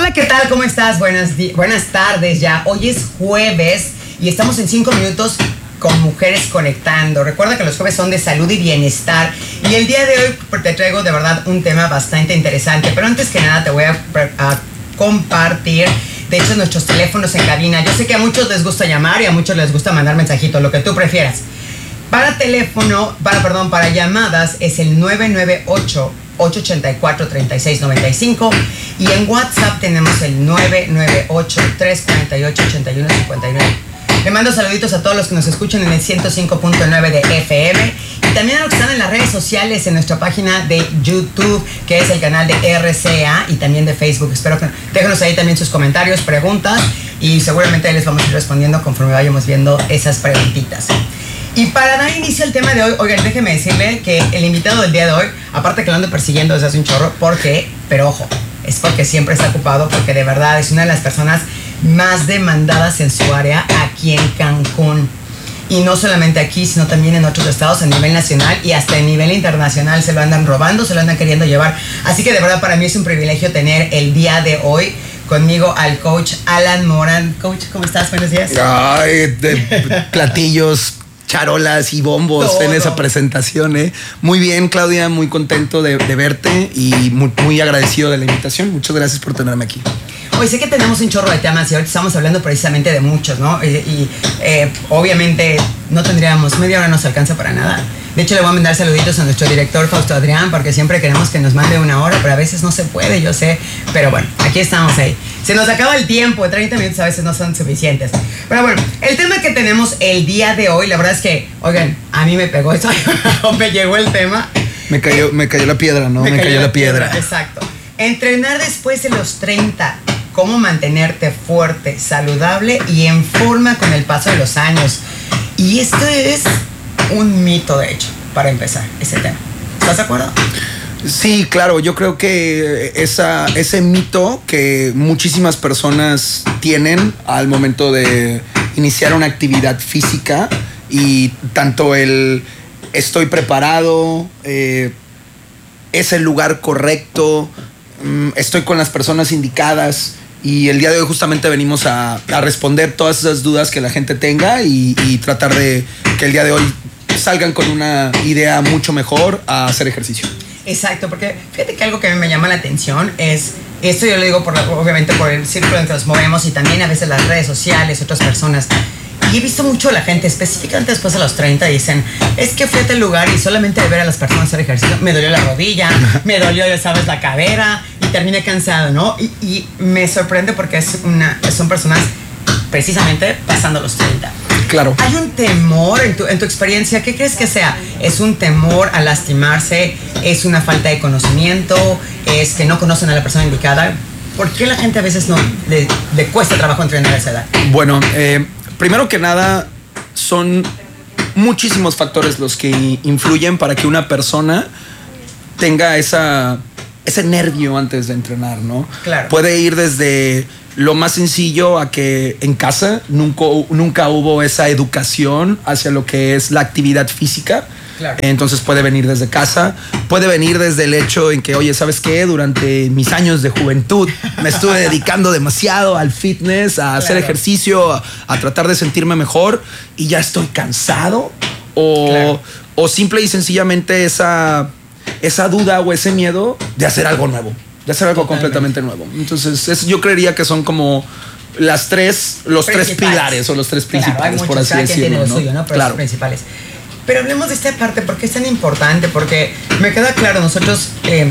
Hola, ¿qué tal? ¿Cómo estás? Buenas tardes ya. Hoy es jueves y estamos en 5 minutos con Mujeres Conectando. Recuerda que los jueves son de salud y bienestar. Y el día de hoy te traigo de verdad un tema bastante interesante. Pero antes que nada te voy a compartir, de hecho, nuestros teléfonos en cabina. Yo sé que a muchos les gusta llamar y a muchos les gusta mandar mensajitos, lo que tú prefieras. Para llamadas es el 998-884-3695 y en WhatsApp tenemos el 998-348-8159. Le mando saluditos a todos los que nos escuchan en el 105.9 de FM y también a los que están en las redes sociales, en nuestra página de YouTube, que es el canal de RCA, y también de Facebook. Espero que déjenos ahí también sus comentarios, preguntas, y seguramente ahí les vamos a ir respondiendo conforme vayamos viendo esas preguntitas. Y para dar inicio al tema de hoy, oigan, déjenme decirle que el invitado del día de hoy, aparte que lo ando persiguiendo desde hace un chorro, pero ojo, es porque siempre está ocupado, porque de verdad es una de las personas más demandadas en su área aquí en Cancún. Y no solamente aquí, sino también en otros estados a nivel nacional y hasta a nivel internacional. Se lo andan robando, se lo andan queriendo llevar. Así que de verdad para mí es un privilegio tener el día de hoy conmigo al coach Alan Moran. Coach, ¿cómo estás? Buenos días. Ay, de platillos, charolas y bombos todo en esa presentación, ¿eh? Muy bien, Claudia, muy contento de verte y muy agradecido de la invitación. Muchas gracias por tenerme aquí. Hoy sé que tenemos un chorro de temas y ahorita estamos hablando precisamente de muchos, ¿no? Obviamente no tendríamos, media hora no se alcanza para nada. De hecho, le voy a mandar saluditos a nuestro director Fausto Adrián, porque siempre queremos que nos mande una hora, pero a veces no se puede, yo sé. Pero bueno, aquí estamos ahí. Se nos acaba el tiempo, 30 minutos a veces no son suficientes. Pero bueno, el tema que tenemos el día de hoy, la verdad es que, oigan, a mí me pegó eso, me llegó el tema. Me cayó la piedra, ¿no? Me cayó la piedra. Exacto. Entrenar después de los 30. Cómo mantenerte fuerte, saludable y en forma con el paso de los años. Y esto es un mito, de hecho, para empezar ese tema. ¿Estás de acuerdo? Sí, claro. Yo creo que ese mito que muchísimas personas tienen al momento de iniciar una actividad física, y tanto el estoy preparado, es el lugar correcto, estoy con las personas indicadas. Y el día de hoy justamente venimos a responder todas esas dudas que la gente tenga y tratar de que el día de hoy salgan con una idea mucho mejor a hacer ejercicio. Exacto, porque fíjate que algo que me llama la atención es, esto yo lo digo obviamente por el círculo en que nos movemos y también a veces las redes sociales, otras personas. Y he visto mucho a la gente, específicamente después de los 30, dicen, es que fui a tal lugar y solamente de ver a las personas hacer ejercicio, me dolió la rodilla, me dolió, ya sabes, la cadera, y terminé cansado, ¿no? Y me sorprende porque son personas precisamente pasando los 30. Claro. ¿Hay un temor en tu experiencia? ¿Qué crees que sea? ¿Es un temor a lastimarse? ¿Es una falta de conocimiento? ¿Es que no conocen a la persona indicada? ¿Por qué la gente a veces no le cuesta trabajo entrenar a esa edad? Bueno, primero que nada, son muchísimos factores los que influyen para que una persona tenga ese nervio antes de entrenar, ¿no? Claro. Puede ir desde lo más sencillo a que en casa nunca hubo esa educación hacia lo que es la actividad física. Claro. Entonces puede venir desde casa, puede venir desde el hecho en que, oye, ¿sabes qué? Durante mis años de juventud me estuve dedicando demasiado al fitness, a hacer ejercicio, a tratar de sentirme mejor y ya estoy cansado. O simple y sencillamente esa duda o ese miedo de hacer algo nuevo, de hacer algo completamente nuevo. Entonces yo creería que son como los tres pilares o los tres principales, por así decirlo. Tiene lo suyo, ¿no? Pero claro. Los principales. Pero hablemos de esta parte, porque es tan importante, porque me queda claro, nosotros,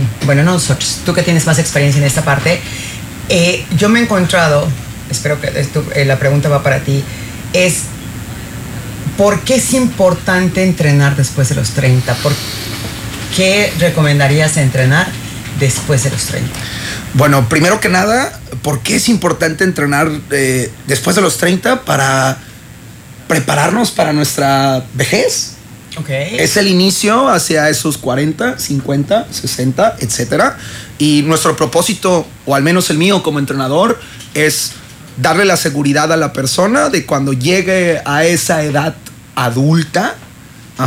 tú que tienes más experiencia en esta parte, yo me he encontrado, espero que la pregunta va para ti, es ¿por qué es importante entrenar después de los 30? ¿Por qué recomendarías entrenar después de los 30? Bueno, primero que nada, ¿por qué es importante entrenar después de los 30? Para prepararnos para nuestra vejez. Okay. Es el inicio hacia esos 40, 50, 60, etcétera. Y nuestro propósito, o al menos el mío como entrenador, es darle la seguridad a la persona de cuando llegue a esa edad adulta,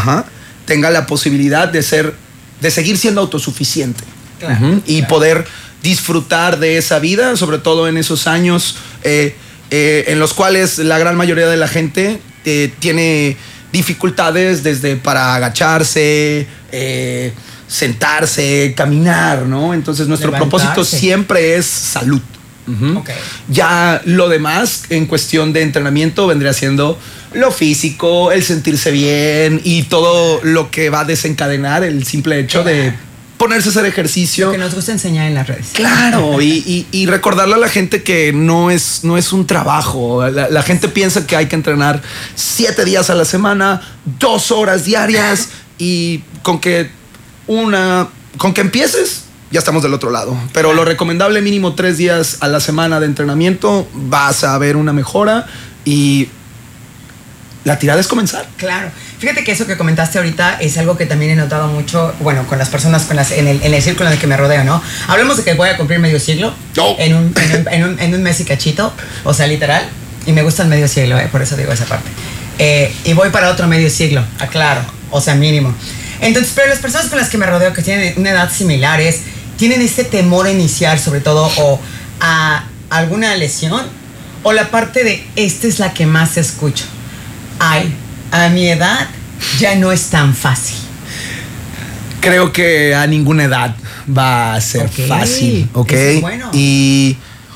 tenga la posibilidad de seguir siendo autosuficiente. Claro, y poder disfrutar de esa vida, sobre todo en esos años en los cuales la gran mayoría de la gente tiene dificultades desde para agacharse, sentarse, caminar, ¿no? Entonces nuestro propósito siempre es salud. Okay. Ya lo demás en cuestión de entrenamiento vendría siendo lo físico, el sentirse bien y todo lo que va a desencadenar el simple hecho de ponerse a hacer ejercicio. Lo que nos gusta enseñar en las redes. Claro, y recordarle a la gente que no es un trabajo. La gente piensa que hay que entrenar 7 días a la semana, 2 horas diarias y con que empieces, ya estamos del otro lado. Pero lo recomendable, mínimo 3 días a la semana de entrenamiento, vas a ver una mejora y la tirada es comenzar. Claro. Fíjate que eso que comentaste ahorita es algo que también he notado mucho, bueno, con las personas en el círculo en el que me rodeo, ¿no? Hablemos de que voy a cumplir medio siglo en un mes y cachito, o sea, literal, y me gusta el medio siglo, por eso digo esa parte. Y voy para otro medio siglo, aclaro, o sea, mínimo. Entonces, pero las personas con las que me rodeo que tienen una edad similar tienen este temor a iniciar, sobre todo, o a alguna lesión, o la parte de esta es la que más escucho. Ay, a mi edad ya no es tan fácil. Creo que a ninguna edad va a ser fácil, ¿ok? Eso es bueno. Y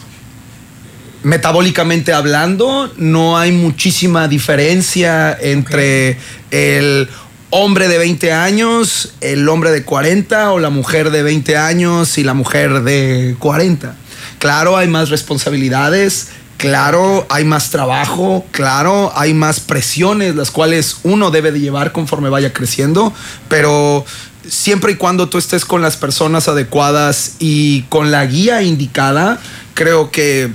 metabólicamente hablando, no hay muchísima diferencia entre el hombre de 20 años, el hombre de 40 o la mujer de 20 años y la mujer de 40. Claro, hay más responsabilidades. Claro, hay más trabajo, claro, hay más presiones, las cuales uno debe de llevar conforme vaya creciendo, pero siempre y cuando tú estés con las personas adecuadas y con la guía indicada, creo que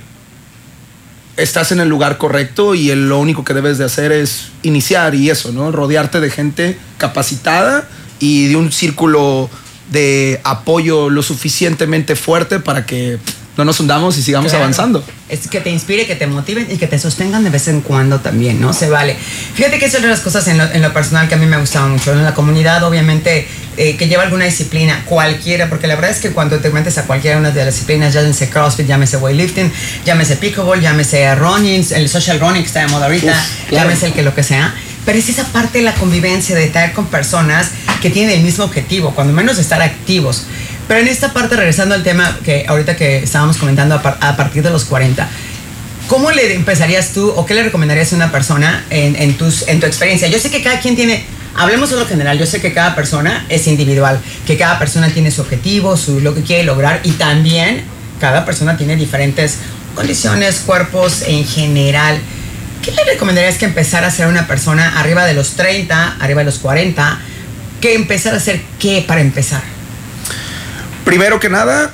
estás en el lugar correcto y lo único que debes de hacer es iniciar y eso, ¿no? Rodearte de gente capacitada y de un círculo de apoyo lo suficientemente fuerte para que no nos hundamos y sigamos avanzando. Es que te inspire, que te motiven y que te sostengan de vez en cuando también, ¿no? Se vale. Fíjate que es una de las cosas en lo personal que a mí me gustaba mucho. En la comunidad, obviamente, que lleva alguna disciplina, cualquiera, porque la verdad es que cuando te metes a cualquiera una de las disciplinas, llámese CrossFit, llámese weightlifting, llámese pickleball, llámese running, el social running que está de moda ahorita, llámese el que lo que sea. Pero es esa parte de la convivencia, de estar con personas que tienen el mismo objetivo, cuando menos estar activos. Pero en esta parte, regresando al tema que ahorita que estábamos comentando a partir de los 40, ¿cómo le empezarías tú o qué le recomendarías a una persona en tu experiencia? Yo sé que cada quien tiene, hablemos de lo general, yo sé que cada persona es individual, que cada persona tiene su objetivo, lo que quiere lograr y también cada persona tiene diferentes condiciones, cuerpos en general. ¿Qué le recomendarías que empezara a ser una persona arriba de los 30, arriba de los 40? ¿Qué empezar a hacer qué para empezar? Primero que nada,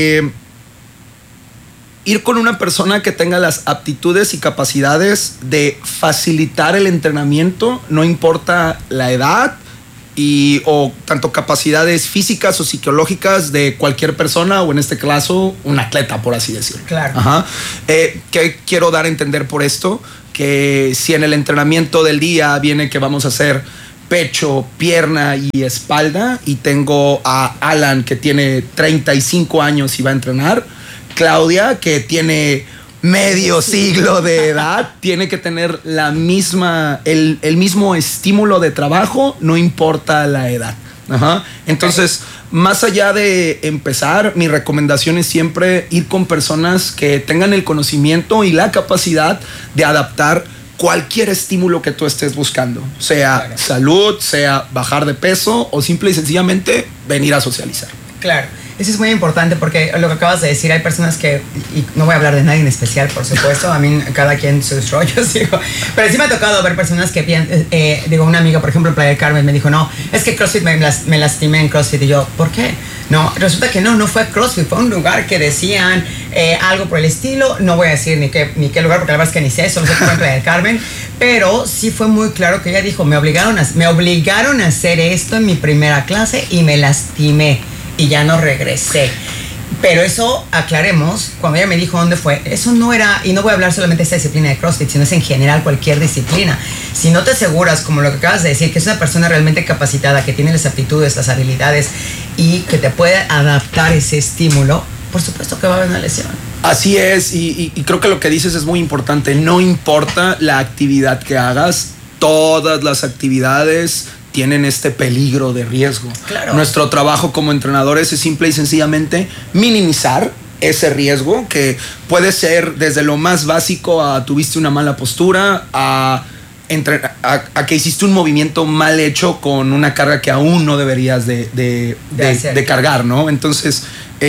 ir con una persona que tenga las aptitudes y capacidades de facilitar el entrenamiento, no importa la edad o tanto capacidades físicas o psicológicas de cualquier persona o en este caso un atleta, por así decirlo. Claro. Ajá. ¿Qué quiero dar a entender por esto? Que si en el entrenamiento del día viene que vamos a hacer pecho, pierna y espalda y tengo a Alan que tiene 35 años y va a entrenar, Claudia que tiene medio siglo de edad tiene que tener el mismo estímulo de trabajo, no importa la edad. Ajá. Entonces, más allá de empezar, mi recomendación es siempre ir con personas que tengan el conocimiento y la capacidad de adaptar cualquier estímulo que tú estés buscando, sea salud, sea bajar de peso o simple y sencillamente venir a socializar. Claro, eso es muy importante porque lo que acabas de decir, hay personas que, y no voy a hablar de nadie en especial, por supuesto, a mí cada quien sus rollos, digo, pero sí me ha tocado ver personas que digo, una amiga, por ejemplo, en Playa del Carmen, me dijo, no, es que CrossFit me lastimé en CrossFit, y yo, ¿por qué? No, resulta que no fue CrossFit, fue un lugar que decían algo por el estilo, no voy a decir ni qué lugar, porque la verdad es que ni sé, solo sé que fue en Playa del Carmen, pero sí fue muy claro que ella dijo, me obligaron a hacer esto en mi primera clase y me lastimé y ya no regresé. Pero eso, aclaremos, cuando ella me dijo dónde fue, eso no era, y no voy a hablar solamente de esta disciplina de CrossFit, sino es en general cualquier disciplina. Si no te aseguras, como lo que acabas de decir, que es una persona realmente capacitada, que tiene las aptitudes, las habilidades y que te puede adaptar ese estímulo, por supuesto que va a haber una lesión. Así es, y creo que lo que dices es muy importante. No importa la actividad que hagas, todas las actividades tienen este peligro de riesgo. Claro. Nuestro trabajo como entrenadores es simple y sencillamente minimizar ese riesgo, que puede ser desde lo más básico a tuviste una mala postura, a que hiciste un movimiento mal hecho con una carga que aún no deberías de cargar, ¿no? Entonces,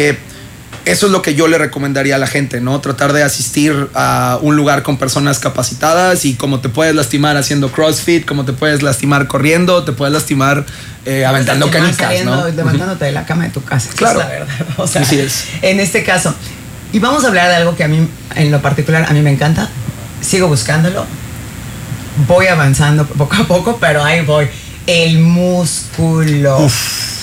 eso es lo que yo le recomendaría a la gente, ¿no? Tratar de asistir a un lugar con personas capacitadas, y como te puedes lastimar haciendo CrossFit, como te puedes lastimar corriendo, te puedes lastimar aventando canicas, ¿no? Levantándote de la cama de tu casa. Claro. Es la verdad. O sea, así es. En este caso, y vamos a hablar de algo que a mí, en lo particular, a mí me encanta. Sigo buscándolo. Voy avanzando poco a poco, pero ahí voy. El músculo. Uf.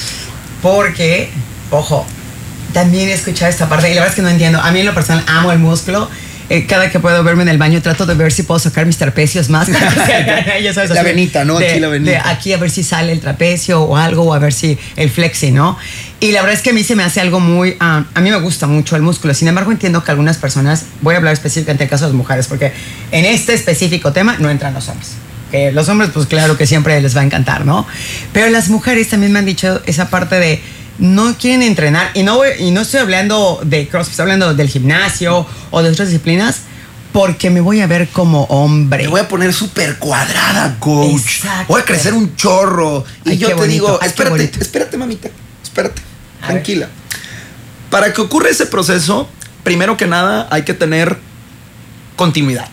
Porque, ojo, también he escuchado esta parte, y la verdad es que no entiendo. A mí en lo personal amo el músculo. Cada que puedo verme en el baño trato de ver si puedo sacar mis trapecios más. Ya sabes, la venita, ¿no? Aquí la venita. De aquí a ver si sale el trapecio o algo, o a ver si el flexi, ¿no? Y la verdad es que a mí se me hace algo muy... a mí me gusta mucho el músculo. Sin embargo, entiendo que algunas personas... Voy a hablar específicamente en el caso de las mujeres, porque en este específico tema no entran los hombres. Que los hombres, pues claro que siempre les va a encantar, ¿no? Pero las mujeres también me han dicho esa parte de... No quieren entrenar, y no estoy hablando de CrossFit, estoy hablando del gimnasio o de otras disciplinas, porque me voy a ver como hombre. Me voy a poner súper cuadrada, coach. Exacto. Voy a crecer un chorro. Y Ay, yo qué te bonito. digo, Ay, espérate, mamita, espérate, A tranquila. Para que ocurra ese proceso, primero que nada hay que tener continuidad.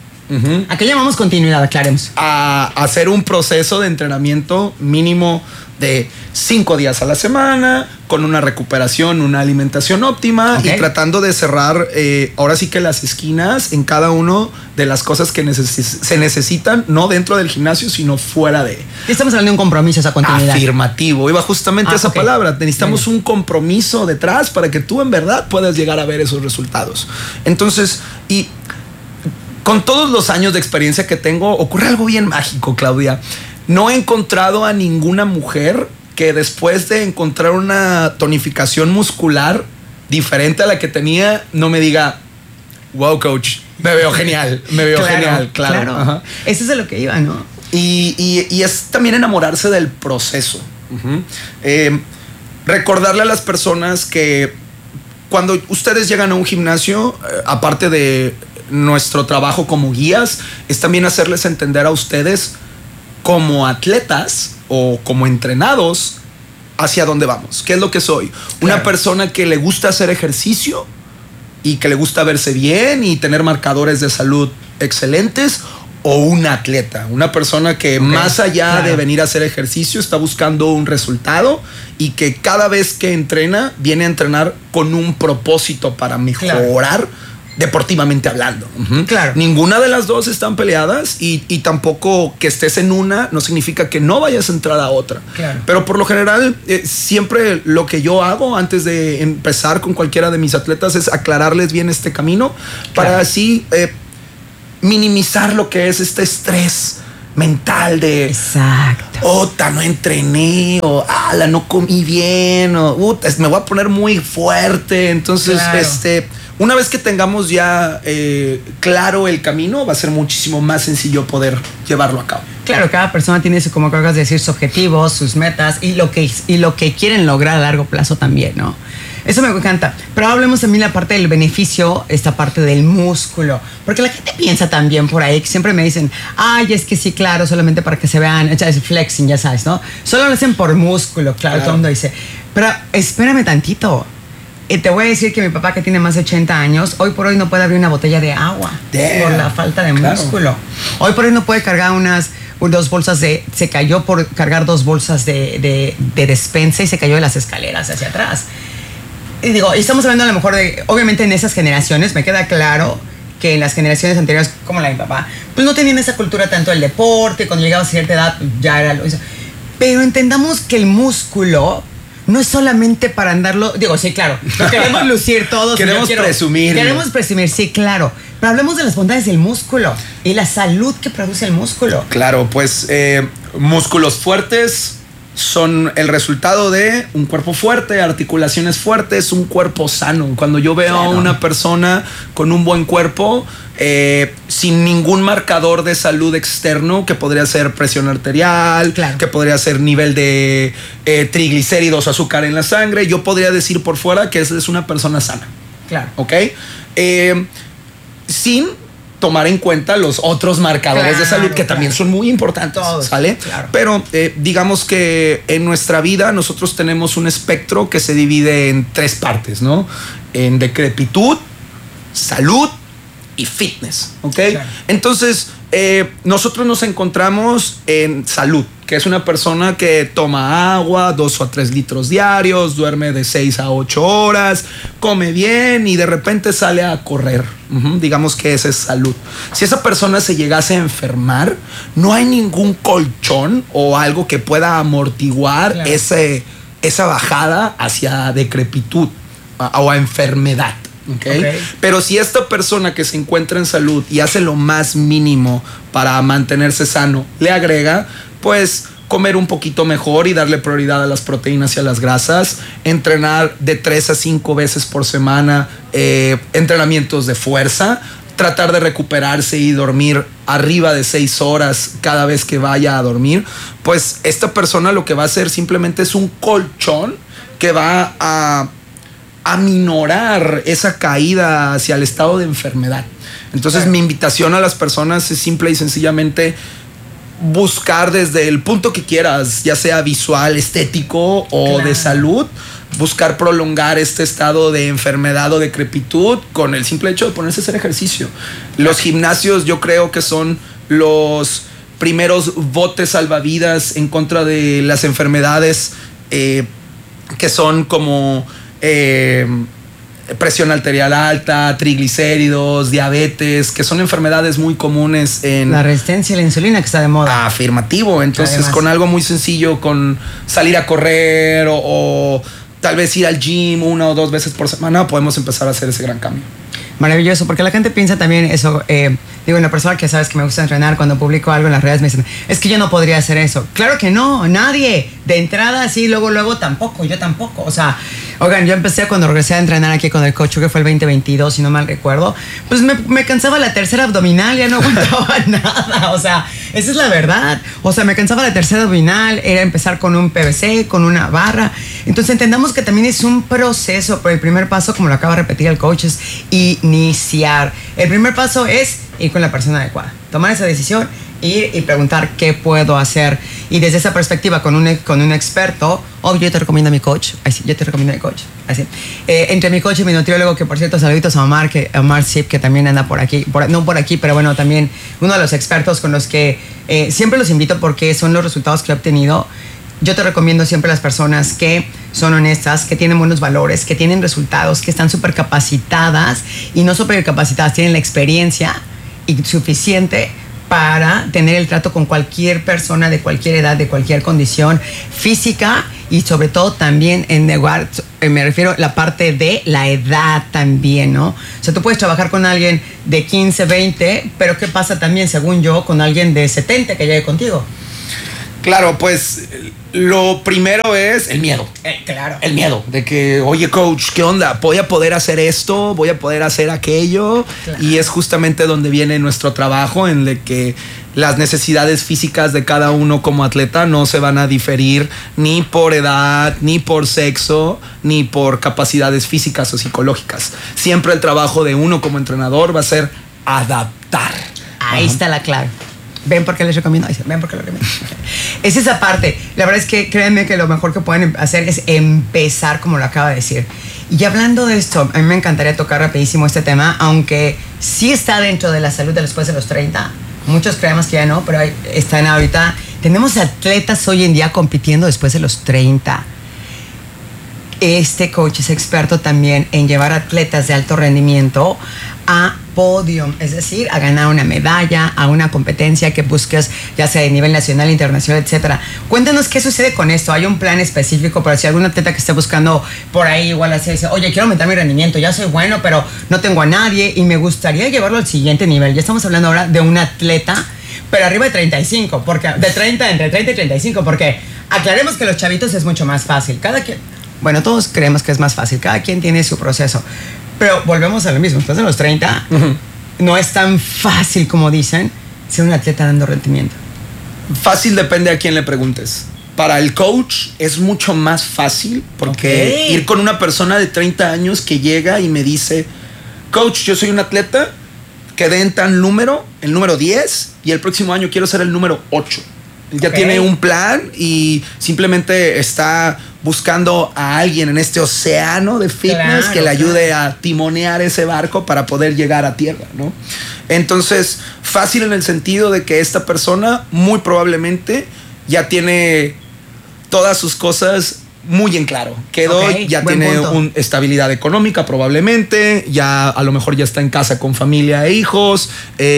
¿A qué llamamos continuidad? Aclaremos. A hacer un proceso de entrenamiento mínimo de 5 días a la semana, con una recuperación, una alimentación óptima, Okay. y tratando de cerrar ahora sí que las esquinas en cada uno de las cosas que se necesitan, no dentro del gimnasio, sino fuera de. Estamos hablando de un compromiso, esa continuidad. Afirmativo, iba justamente esa Okay. palabra. Necesitamos un compromiso detrás para que tú en verdad puedas llegar a ver esos resultados. Entonces, y con todos los años de experiencia que tengo, ocurre algo bien mágico, Claudia. No he encontrado a ninguna mujer que después de encontrar una tonificación muscular diferente a la que tenía, no me diga, wow, coach, me veo genial, claro. Ajá. Eso es de lo que iba, ¿no? Y es también enamorarse del proceso. Recordarle a las personas que cuando ustedes llegan a un gimnasio, aparte de nuestro trabajo como guías, es también hacerles entender a ustedes como atletas o como entrenados hacia dónde vamos, qué es lo que soy. Claro. Una persona que le gusta hacer ejercicio y que le gusta verse bien y tener marcadores de salud excelentes, o un atleta, una persona que más allá de venir a hacer ejercicio está buscando un resultado y que cada vez que entrena viene a entrenar con un propósito para mejorar deportivamente hablando. Claro. Ninguna de las dos están peleadas, y tampoco que estés en una no significa que no vayas a entrar a otra. Claro. Pero por lo general, siempre lo que yo hago antes de empezar con cualquiera de mis atletas es aclararles bien este camino, para así minimizar lo que es este estrés mental de exacto, no entrené, o no comí bien, o me voy a poner muy fuerte. Entonces, una vez que tengamos ya claro el camino, va a ser muchísimo más sencillo poder llevarlo a cabo. Claro, cada persona tiene como acabas de decir, sus objetivos, sus metas y lo que quieren lograr a largo plazo también, ¿no? Eso me encanta. Pero hablemos también la parte del beneficio, esta parte del músculo. Porque la gente piensa también por ahí, que siempre me dicen, ay, es que sí, claro, solamente para que se vean, es flexing, ya sabes, ¿no? Solo lo hacen por músculo, claro. Todo el mundo dice. Pero espérame tantito. Te voy a decir que mi papá, que tiene más de 80 años, hoy por hoy no puede abrir una botella de agua por la falta de músculo. Hoy por hoy no puede cargar dos bolsas se cayó por cargar 2 bolsas de despensa y se cayó de las escaleras hacia atrás. Y digo, y estamos hablando a lo mejor de, obviamente en esas generaciones, me queda claro que en las generaciones anteriores, como la de mi papá, pues no tenían esa cultura tanto del deporte, cuando llegaba a cierta edad, ya era lo eso. Pero entendamos que el músculo no es solamente para andarlo, digo, sí, claro, lo queremos lucir todos. Queremos presumir. Queremos presumir, sí, claro. Pero hablemos de las bondades del músculo y la salud que produce el músculo. Claro, pues músculos fuertes son el resultado de un cuerpo fuerte, articulaciones fuertes, un cuerpo sano. Cuando yo veo a una persona con un buen cuerpo, sin ningún marcador de salud externo, que podría ser presión arterial, que podría ser nivel de triglicéridos o azúcar en la sangre, yo podría decir por fuera que es una persona sana. Claro. ¿Ok? Sin tomar en cuenta los otros marcadores de salud que también son muy importantes, ¿sale? Claro. Pero digamos que en nuestra vida nosotros tenemos un espectro que se divide en 3 partes, ¿no? En decrepitud, salud y fitness, ¿ok? Claro. Entonces, nosotros nos encontramos en salud, que es una persona que toma agua 2 a 3 litros diarios, duerme de 6 a 8 horas, come bien y de repente sale a correr. Digamos que esa es salud. Si esa persona se llegase a enfermar, no hay ningún colchón o algo que pueda amortiguar esa bajada hacia decrepitud o a enfermedad. Okay. Pero si esta persona que se encuentra en salud y hace lo más mínimo para mantenerse sano, le agrega, pues, comer un poquito mejor y darle prioridad a las proteínas y a las grasas, entrenar de 3 a 5 veces por semana, entrenamientos de fuerza, tratar de recuperarse y dormir arriba de 6 horas cada vez que vaya a dormir, pues esta persona lo que va a hacer simplemente es un colchón que va a aminorar esa caída hacia el estado de enfermedad. Entonces, mi invitación a las personas es simple y sencillamente buscar desde el punto que quieras, ya sea visual, estético o de salud, buscar prolongar este estado de enfermedad o decrepitud con el simple hecho de ponerse a hacer ejercicio. Los gimnasios yo creo que son los primeros botes salvavidas en contra de las enfermedades que son como presión arterial alta, triglicéridos, diabetes, que son enfermedades muy comunes en... La resistencia a la insulina que está de moda. Afirmativo. Entonces, además, con algo muy sencillo, con salir a correr o tal vez ir al gym 1 o 2 veces por semana, podemos empezar a hacer ese gran cambio. Maravilloso, porque la gente piensa también eso, digo, una persona que sabes que me gusta entrenar, cuando publico algo en las redes me dicen, es que yo no podría hacer eso. Claro que no, nadie, de entrada así, luego tampoco, yo tampoco, o sea, oigan, yo empecé cuando regresé a entrenar aquí con el coach, que fue el 2022, si no mal recuerdo, pues me cansaba la tercera abdominal, ya no aguantaba nada, o sea, esa es la verdad, o sea, me cansaba la tercera abdominal, era empezar con un PVC, con una barra, entonces entendamos que también es un proceso, pero el primer paso, como lo acaba de repetir el coach, es iniciar. El primer paso es ir con la persona adecuada, tomar esa decisión, ir y preguntar qué puedo hacer, y desde esa perspectiva con un experto, yo te recomiendo a mi coach, así, yo te recomiendo a mi coach, así. Entre mi coach y mi nutriólogo, que por cierto, saluditos a Omar Zip, que también anda por aquí, no por aquí, pero bueno, también uno de los expertos con los que siempre los invito porque son los resultados que he obtenido. Yo te recomiendo siempre a las personas que son honestas, que tienen buenos valores, que tienen resultados, que están súper capacitadas, y no súper capacitadas, tienen la experiencia y suficiente para tener el trato con cualquier persona de cualquier edad, de cualquier condición física, y sobre todo también me refiero a la parte de la edad también, ¿no? O sea, tú puedes trabajar con alguien de 15, 20, pero ¿qué pasa también, según yo, con alguien de 70 que llegue contigo? Claro, pues lo primero es el miedo. Claro. El miedo de que, oye, coach, ¿qué onda? ¿Voy a poder hacer esto? ¿Voy a poder hacer aquello? Claro. Y es justamente donde viene nuestro trabajo, en el que las necesidades físicas de cada uno como atleta no se van a diferir ni por edad, ni por sexo, ni por capacidades físicas o psicológicas. Siempre el trabajo de uno como entrenador va a ser adaptar. Ahí está la clave. Ven porque les recomiendo. Ven porque les recomiendo. Es esa parte. La verdad es que créanme que lo mejor que pueden hacer es empezar, como lo acaba de decir. Y hablando de esto, a mí me encantaría tocar rapidísimo este tema, aunque sí está dentro de la salud de después de los 30. Muchos creemos que ya no, pero están ahorita. Tenemos atletas hoy en día compitiendo después de los 30. Este coach es experto también en llevar atletas de alto rendimiento a podium, es decir, a ganar una medalla, a una competencia que busques, ya sea de nivel nacional, internacional, etcétera. Cuéntanos qué sucede con esto. ¿Hay un plan específico para si algún atleta que esté buscando por ahí igual así dice, oye, quiero aumentar mi rendimiento, ya soy bueno, pero no tengo a nadie y me gustaría llevarlo al siguiente nivel? Ya estamos hablando ahora de un atleta, pero arriba de 35, porque entre 30 y 35, porque aclaremos que los chavitos es mucho más fácil. Cada quien, bueno, todos creemos que es más fácil. Cada quien tiene su proceso. Pero volvemos a lo mismo. Después de los 30, no es tan fácil como dicen ser un atleta dando rendimiento. Fácil depende a quién le preguntes. Para el coach es mucho más fácil porque ir con una persona de 30 años que llega y me dice, coach, yo soy un atleta, quedé en tal número, el número 10, y el próximo año quiero ser el número 8. Ya tiene un plan y simplemente está buscando a alguien en este océano de fitness que le ayude a timonear ese barco para poder llegar a tierra, ¿no? Entonces, fácil en el sentido de que esta persona muy probablemente ya tiene todas sus cosas muy en claro. Quedó, ya tiene estabilidad económica probablemente, ya a lo mejor ya está en casa con familia e hijos,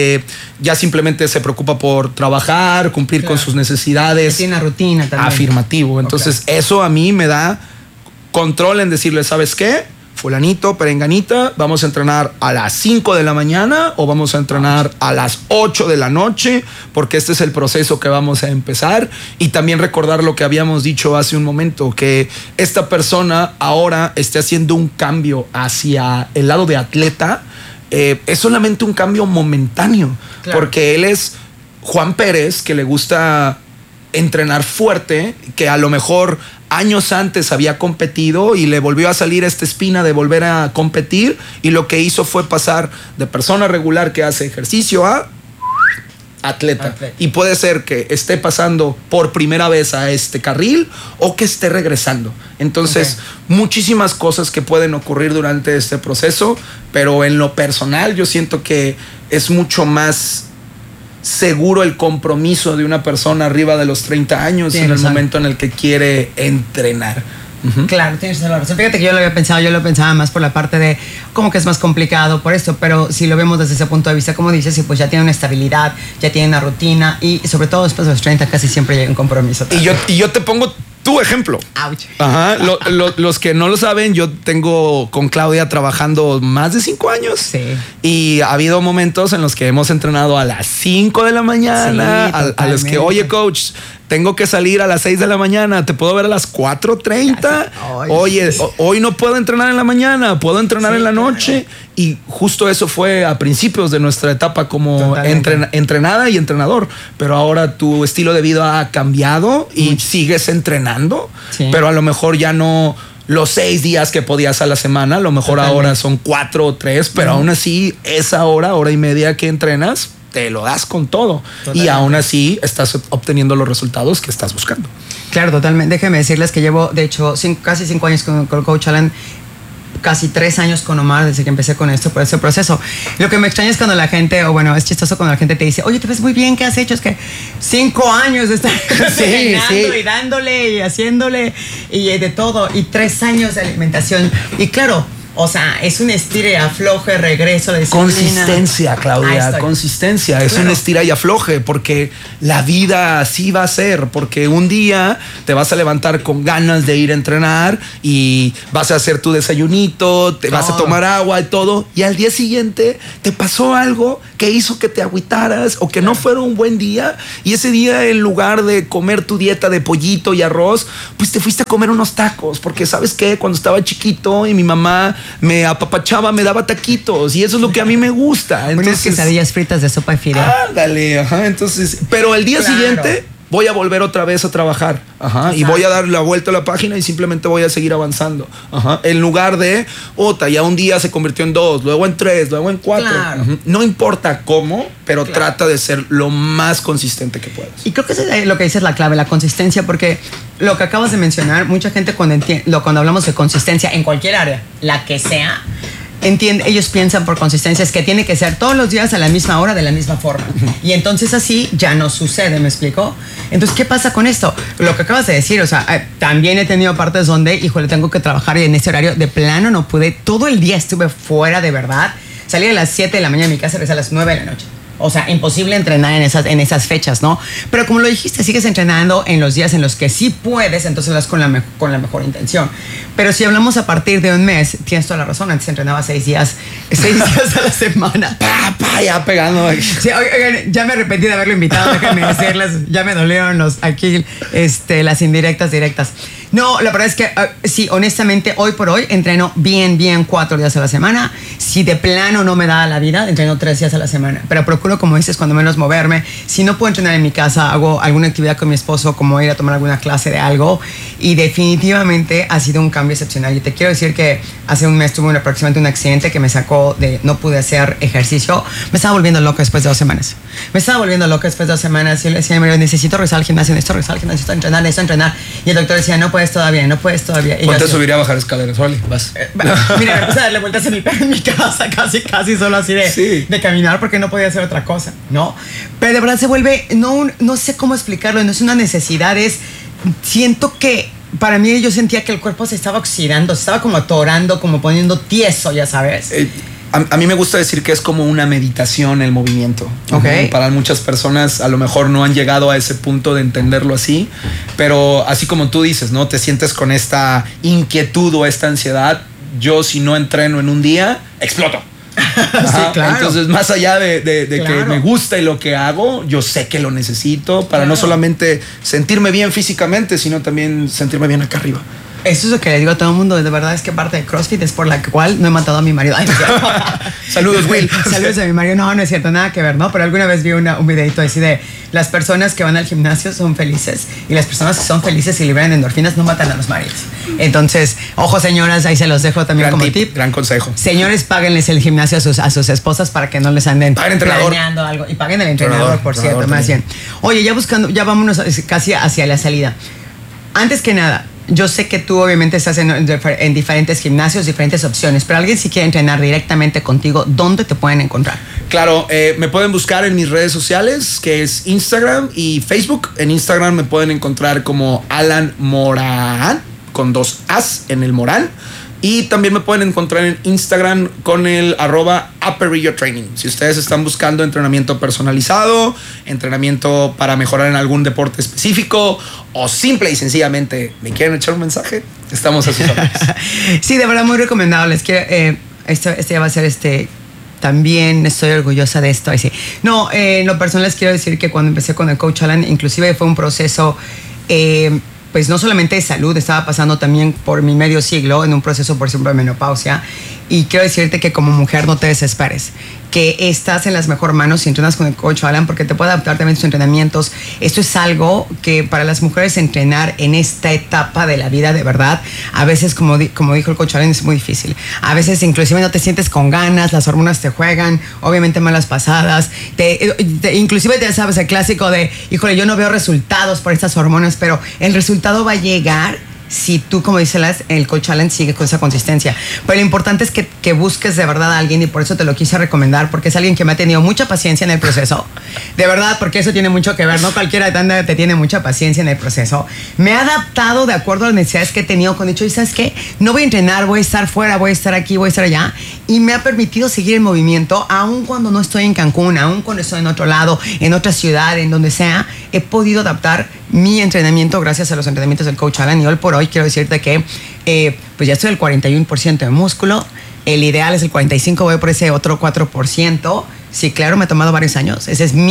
ya simplemente se preocupa por trabajar, cumplir con sus necesidades. Tiene una rutina también. Afirmativo. Entonces eso a mí me da control en decirle, ¿sabes qué? Fulanito, perenganita, vamos a entrenar a las 5 de la mañana o vamos a entrenar a las 8 de la noche, porque este es el proceso que vamos a empezar. Y también recordar lo que habíamos dicho hace un momento, que esta persona ahora esté haciendo un cambio hacia el lado de atleta, es solamente un cambio momentáneo, porque él es Juan Pérez, que le gusta entrenar fuerte, que a lo mejor años antes había competido y le volvió a salir esta espina de volver a competir, y lo que hizo fue pasar de persona regular que hace ejercicio a atleta. Y puede ser que esté pasando por primera vez a este carril o que esté regresando. Entonces, muchísimas cosas que pueden ocurrir durante este proceso, pero en lo personal yo siento que es mucho más seguro el compromiso de una persona arriba de los 30 años en el momento en el que quiere entrenar. Claro, tienes toda la razón. Fíjate que yo lo pensaba más por la parte de cómo que es más complicado por esto, pero si lo vemos desde ese punto de vista, como dices, y pues ya tiene una estabilidad, ya tiene una rutina, y sobre todo después de los 30 casi siempre llega un compromiso. Y yo te pongo tu ejemplo. Ouch. Ajá. Los que no lo saben, yo tengo con Claudia trabajando más de 5 años. Sí. Y ha habido momentos en los que hemos entrenado a las 5 de la mañana, sí, a los que, oye, coach, tengo que salir a las 6 de la mañana, ¿te puedo ver a las 4:30? Oye, hoy no puedo entrenar en la mañana, puedo entrenar en la noche. Y justo eso fue a principios de nuestra etapa como entrenada y entrenador. Pero ahora tu estilo de vida ha cambiado y sigues entrenando, pero a lo mejor ya no los 6 días que podías a la semana, a lo mejor ahora son 4 o 3, pero aún así esa hora y media que entrenas, te lo das con todo. Y aún así estás obteniendo los resultados que estás buscando. Claro, totalmente. Déjenme decirles que llevo, de hecho, casi 5 años con el Coach Alan, casi 3 años con Omar desde que empecé con esto, por ese proceso. Lo que me extraña es cuando la gente, o bueno, es chistoso cuando la gente te dice, oye, te ves muy bien, ¿qué has hecho? Es que 5 años de estar entrenando y dándole y haciéndole y de todo, y 3 años de alimentación. Y claro, o sea, es un estira y afloje, regreso, disciplina. Consistencia, Claudia, consistencia. Es un estira y afloje, porque la vida así va a ser, porque un día te vas a levantar con ganas de ir a entrenar y vas a hacer tu desayunito, te vas a tomar agua y todo, y al día siguiente te pasó algo que hizo que te agüitaras o que no fuera un buen día, y ese día, en lugar de comer tu dieta de pollito y arroz, pues te fuiste a comer unos tacos, porque ¿sabes qué? Cuando estaba chiquito y mi mamá me apapachaba, me daba taquitos, y eso es lo que a mí me gusta. Entonces, unas quesadillas fritas de sopa de fideo. Ándale, entonces, pero el día siguiente voy a volver otra vez a trabajar. Y voy a dar la vuelta a la página y simplemente voy a seguir avanzando. En lugar de, ya un día se convirtió en 2, luego en 3, luego en 4. No importa cómo, pero trata de ser lo más consistente que puedas. Y creo que es lo que dices, la clave, la consistencia, porque lo que acabas de mencionar, mucha gente cuando hablamos de consistencia en cualquier área, la que sea, ellos piensan por consistencia es que tiene que ser todos los días a la misma hora, de la misma forma. Y entonces así ya no sucede, ¿me explico? Entonces, ¿qué pasa con esto? Lo que acabas de decir, o sea, también he tenido partes donde, híjole, tengo que trabajar y en ese horario de plano no pude. Todo el día estuve fuera, de verdad. Salí a las 7 de la mañana de mi casa, regresé a las 9 de la noche. O sea, imposible entrenar en esas fechas, ¿no? Pero como lo dijiste, sigues entrenando en los días en los que sí puedes, entonces lo haces con la mejor intención. Pero si hablamos a partir de un mes, tienes toda la razón. Antes entrenaba 6 días 6 días a la semana. Ya pegando. Sí, oigan, ya me arrepentí de haberlo invitado, déjenme decirles, ya me dolieron las indirectas directas. No, la verdad es que sí, honestamente, hoy por hoy entreno bien 4 días a la semana. Si de plano no me da la vida, entreno 3 días a la semana. Pero procuro, como dices, cuando menos moverme. Si no puedo entrenar en mi casa, hago alguna actividad con mi esposo, como ir a tomar alguna clase de algo. Y definitivamente ha sido un cambio excepcional. Y te quiero decir que hace un mes tuve aproximadamente un accidente que me sacó de no pude hacer ejercicio. Me estaba volviendo loca después de 2 semanas. Y yo le decía, necesito regresar al gimnasio, necesito entrenar. Y el doctor decía, no puedes todavía. Y ¿cuánto subiría a bajar escaleras? Vale, vas. Mira, me puse a darle vueltas en mi casa, casi solo así de caminar, porque no podía hacer otra cosa, ¿no? Pero de verdad se vuelve, no sé cómo explicarlo, no es una necesidad, siento que para mí yo sentía que el cuerpo se estaba oxidando, se estaba como atorando, como poniendo tieso, ya sabes. A mí me gusta decir que es como una meditación el movimiento. Okay. Para muchas personas a lo mejor no han llegado a ese punto de entenderlo así, pero así como tú dices, ¿no? Te sientes con esta inquietud o esta ansiedad. Yo, si no entreno en un día, exploto. Sí, claro. Entonces, más allá de claro, que me gusta y lo que hago, yo sé que lo necesito para no solamente sentirme bien físicamente, sino también sentirme bien acá arriba. Eso es lo que le digo a todo el mundo. De verdad es que parte de CrossFit es por la cual no he matado a mi marido. Ay, no es cierto. Saludos, Will. Saludos a mi marido. No es cierto, nada que ver, ¿no? Pero alguna vez vi un videito así de las personas que van al gimnasio son felices y las personas que son felices y liberan endorfinas no matan a los maridos. Entonces, ojo, señoras, ahí se los dejo también como tip. Gran consejo. Señores, páguenles el gimnasio a sus esposas para que no les anden planeando algo. Y paguen el entrenador, por cierto, más bien. Oye, ya vámonos casi hacia la salida. Antes que nada, yo sé que tú obviamente estás en diferentes gimnasios, diferentes opciones, pero alguien si quiere entrenar directamente contigo, ¿dónde te pueden encontrar? Claro, me pueden buscar en mis redes sociales, que es Instagram y Facebook. En Instagram me pueden encontrar como Alan Morán, con 2 As en el Morán. Y también me pueden encontrar en Instagram con el @Apperillo-Training. Si ustedes están buscando entrenamiento personalizado, entrenamiento para mejorar en algún deporte específico o simple y sencillamente me quieren echar un mensaje, estamos a sus órdenes. Sí, de verdad muy recomendable. Es que este ya va a ser también estoy orgullosa de esto. No, en lo personal les quiero decir que cuando empecé con el Coach Alan, inclusive fue un proceso pues no solamente de salud, estaba pasando también por mi medio siglo en un proceso, por ejemplo, de menopausia. Y quiero decirte que como mujer no te desesperes, que estás en las mejores manos si entrenas con el Coach Alan, porque te puede adaptar también tus entrenamientos. Esto es algo que para las mujeres entrenar en esta etapa de la vida, de verdad, a veces, como dijo el Coach Alan, es muy difícil. A veces inclusive no te sientes con ganas, las hormonas te juegan, obviamente malas pasadas. Inclusive te sabes el clásico de, híjole, yo no veo resultados por estas hormonas, pero el resultado va a llegar si tú, como dice el Coach Alan, sigue con esa consistencia. Pero lo importante es que busques de verdad a alguien, y por eso te lo quise recomendar, porque es alguien que me ha tenido mucha paciencia en el proceso. De verdad, porque eso tiene mucho que ver. No cualquiera te tiene mucha paciencia en el proceso. Me ha adaptado de acuerdo a las necesidades que he tenido. Con dicho, ¿y sabes qué? No voy a entrenar, voy a estar fuera, voy a estar aquí, voy a estar allá. Y me ha permitido seguir el movimiento, aun cuando no estoy en Cancún, aun cuando estoy en otro lado, en otra ciudad, en donde sea. He podido adaptar mi entrenamiento gracias a los entrenamientos del Coach Alan. Y hoy por hoy quiero decirte que pues ya estoy al 41% de músculo. El ideal es el 45%, voy por ese otro 4%. Sí, claro, me ha tomado varios años. Ese es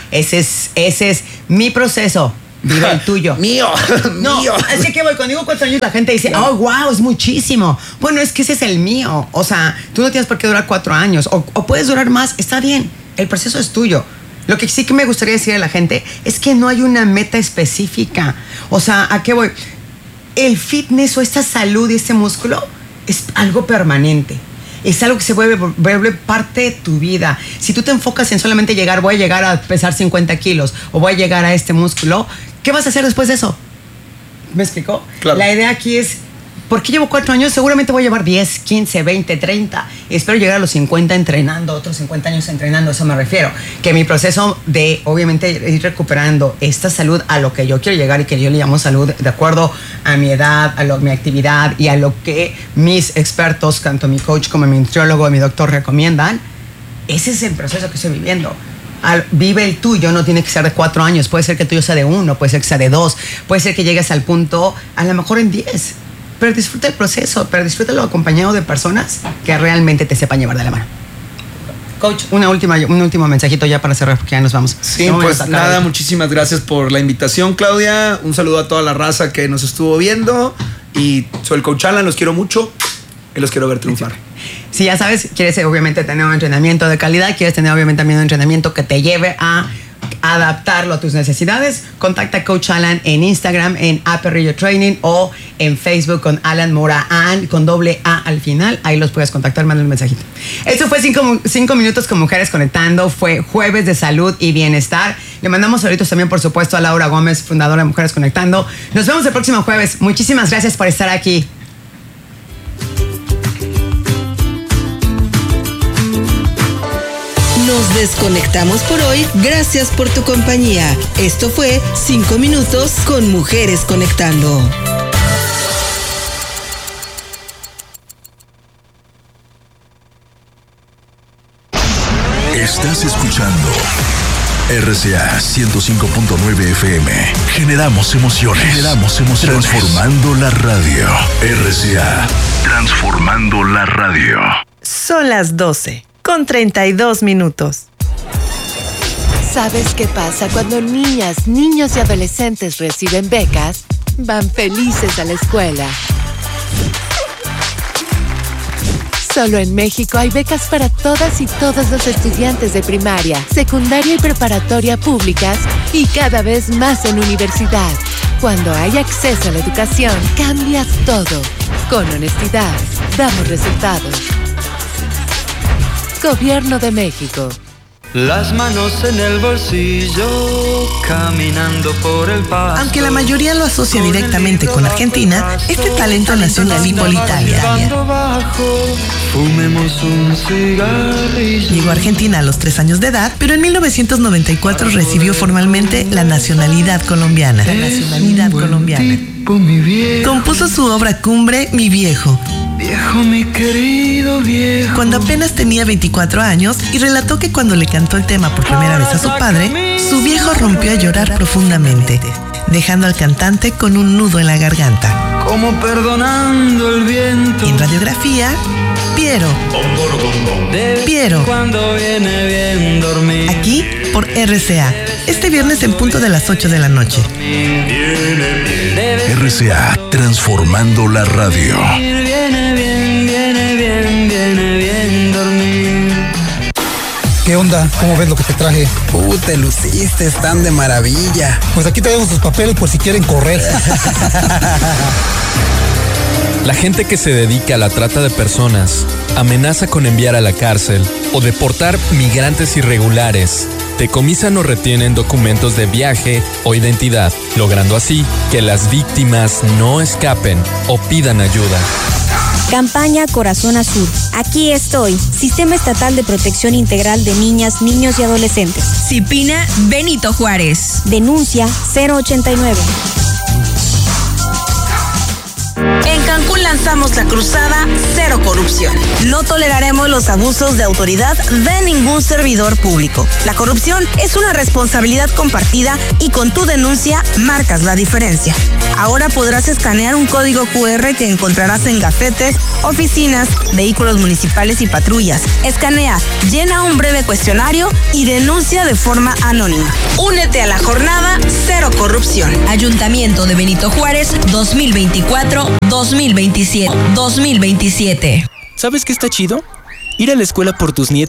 mi proceso. Vive el tuyo. Mío. Así que voy, cuando digo 4 años, la gente dice, oh, wow, es muchísimo. Bueno, es que ese es el mío. O sea, tú no tienes por qué durar 4 años. O puedes durar más, está bien. El proceso es tuyo. Lo que sí que me gustaría decir a la gente es que no hay una meta específica. O sea, ¿a qué voy? El fitness o esta salud y este músculo es algo permanente. Es algo que se vuelve parte de tu vida. Si tú te enfocas en solamente voy a llegar a pesar 50 kilos o voy a llegar a este músculo, ¿qué vas a hacer después de eso? ¿Me explicó? Claro. La idea aquí es, ¿por qué llevo 4 años? Seguramente voy a llevar 10, 15, 20, 30. Espero llegar a los 50 entrenando, otros 50 años entrenando. Eso me refiero. Que mi proceso de, obviamente, ir recuperando esta salud a lo que yo quiero llegar, y que yo le llamo salud de acuerdo a mi edad, mi actividad y a lo que mis expertos, tanto mi coach como mi nutriólogo y mi doctor recomiendan. Ese es el proceso que estoy viviendo. Vive el tuyo, no tiene que ser de 4 años. Puede ser que el tuyo sea de 1, puede ser que sea de 2, puede ser que llegues al punto, a lo mejor en 10. pero disfruta el proceso, pero disfrútalo acompañado de personas que realmente te sepan llevar de la mano. Coach, un último mensajito ya para cerrar porque ya nos vamos. Sí, pues nada, muchísimas gracias por la invitación, Claudia. Un saludo a toda la raza que nos estuvo viendo. Y soy el Coach Alan, los quiero mucho y los quiero ver triunfar. Si ya sabes, quieres obviamente tener un entrenamiento de calidad, quieres tener obviamente también un entrenamiento que te lleve a adaptarlo a tus necesidades, contacta a Coach Alan en Instagram, en Aperrillo Training o en Facebook con Alan Moraan, con doble A al final. Ahí los puedes contactar, manda un mensajito. Esto fue 5 minutos con Mujeres Conectando. Fue jueves de salud y bienestar. Le mandamos saludos también, por supuesto, a Laura Gómez, fundadora de Mujeres Conectando. Nos vemos el próximo jueves. Muchísimas gracias por estar aquí. Nos desconectamos por hoy. Gracias por tu compañía. Esto fue 5 minutos con Mujeres Conectando. Estás escuchando RCA 105.9 FM. Generamos emociones. Transformando la radio. RCA. Transformando la radio. Son las 12:32. ¿Sabes qué pasa cuando niñas, niños y adolescentes reciben becas? Van felices a la escuela. Solo en México hay becas para todas y todos los estudiantes de primaria, secundaria y preparatoria públicas y cada vez más en universidad. Cuando hay acceso a la educación, cambias todo. Con honestidad, damos resultados. Gobierno de México. Las manos en el bolsillo, caminando por el pasto. Aunque la mayoría lo asocia directamente con Argentina, este talento nació en Gallipoli, Italia. Fumemos un cigarrillo. Llegó a Argentina a los 3 años de edad, pero en 1994 recibió formalmente la nacionalidad colombiana. Compuso su obra cumbre, Mi Viejo. Viejo, mi querido viejo. Cuando apenas tenía 24 años y relató que cuando le cantó el tema por primera vez a su padre, su viejo rompió a llorar profundamente, dejando al cantante con un nudo en la garganta. Como perdonando el viento. Y en radiografía, Piero. Cuando viene bien dormir. Aquí por RCA. Este viernes en punto de las 8 de la noche. RCA, transformando la radio. Viene bien dormir. ¿Qué onda? ¿Cómo ves lo que te traje? Te luciste, están de maravilla. Pues aquí tenemos sus papeles por si quieren correr. La gente que se dedica a la trata de personas amenaza con enviar a la cárcel o deportar migrantes irregulares. Decomisan o retienen documentos de viaje o identidad, logrando así que las víctimas no escapen o pidan ayuda. Campaña Corazón Azul. Aquí estoy. Sistema Estatal de Protección Integral de Niñas, Niños y Adolescentes. CIPINA Benito Juárez. Denuncia 089. En Cancún lanzamos la cruzada Cero Corrupción. No toleraremos los abusos de autoridad de ningún servidor público. La corrupción es una responsabilidad compartida y con tu denuncia marcas la diferencia. Ahora podrás escanear un código QR que encontrarás en gafetes, oficinas, vehículos municipales y patrullas. Escanea, llena un breve cuestionario y denuncia de forma anónima. Únete a la jornada Cero Corrupción. Ayuntamiento de Benito Juárez 2024-2027. ¿Sabes qué está chido? Ir a la escuela por tus nietos